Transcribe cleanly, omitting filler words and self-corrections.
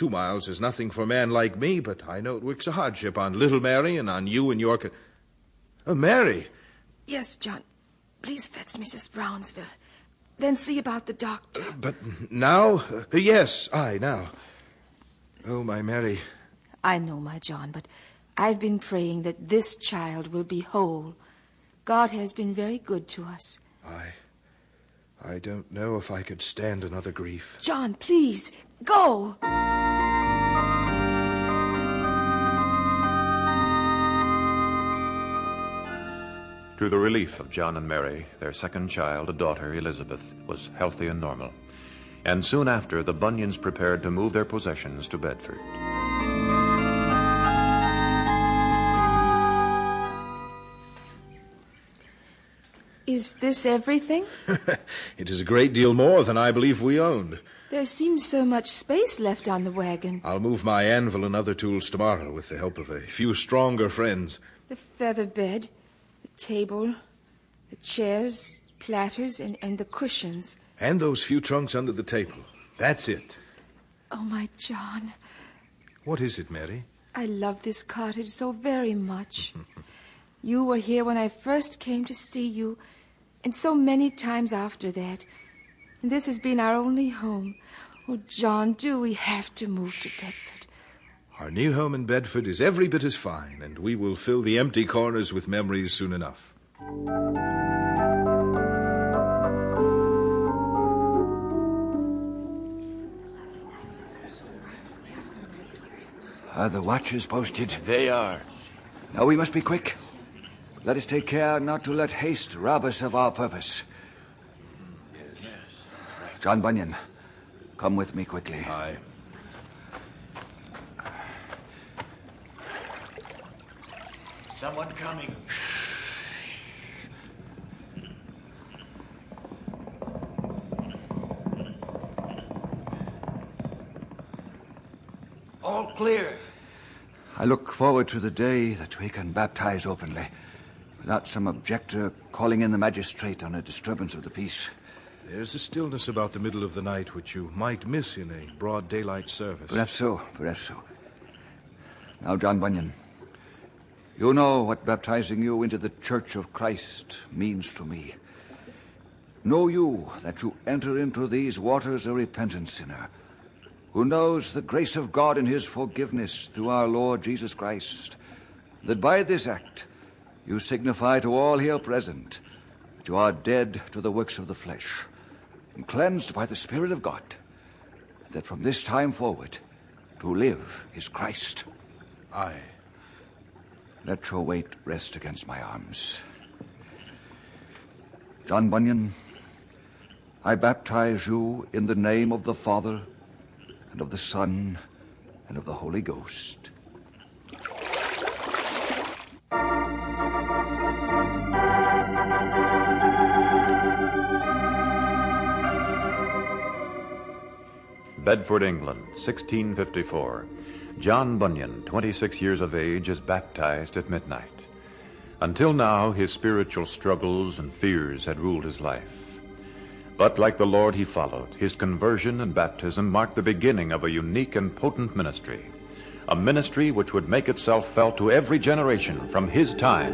2 miles is nothing for a man like me, but I know it works a hardship on little Mary and on you and your... Oh, Mary! Yes, John. Please fetch Mrs. Brownsville. Then see about the doctor. But now? Yes, now. Oh, my Mary. I know, my John, but I've been praying that this child will be whole. God has been very good to us. I don't know if I could stand another grief. John, please, go! To the relief of John and Mary, their second child, a daughter, Elizabeth, was healthy and normal. And soon after, the Bunyans prepared to move their possessions to Bedford. Is this everything? It is a great deal more than I believe we owned. There seems so much space left on the wagon. I'll move my anvil and other tools tomorrow with the help of a few stronger friends. The feather bed, the table, the chairs, platters, and the cushions. And those few trunks under the table. That's it. Oh, my John. What is it, Mary? I love this cottage so very much. You were here when I first came to see you, and so many times after that. And this has been our only home. Oh, John, do we have to move to Bedford? Our new home in Bedford is every bit as fine, and we will fill the empty corners with memories soon enough. Are the watches posted? They are. Now we must be quick. Let us take care not to let haste rob us of our purpose. John Bunyan, come with me quickly. Aye. Someone coming. All clear. I look forward to the day that we can baptize openly, without some objector calling in the magistrate on a disturbance of the peace. There's a stillness about the middle of the night which you might miss in a broad daylight service. Perhaps so, perhaps so. Now, John Bunyan, you know what baptizing you into the Church of Christ means to me. Know you that you enter into these waters a repentant sinner, who knows the grace of God and his forgiveness through our Lord Jesus Christ, that by this act you signify to all here present that you are dead to the works of the flesh and cleansed by the Spirit of God, that from this time forward to live is Christ. Aye. Let your weight rest against my arms. John Bunyan, I baptize you in the name of the Father and of the Son and of the Holy Ghost. Bedford, England, 1654. John Bunyan, 26 years of age, is baptized at midnight. Until now, his spiritual struggles and fears had ruled his life. But like the Lord he followed, his conversion and baptism marked the beginning of a unique and potent ministry, a ministry which would make itself felt to every generation from his time